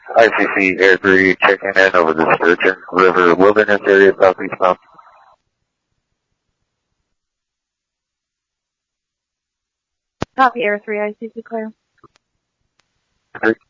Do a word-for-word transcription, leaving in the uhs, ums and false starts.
I C C Air three checking in over the Sturgeon River Wilderness area southeast bound. Copy Air three, I C C clear. Three.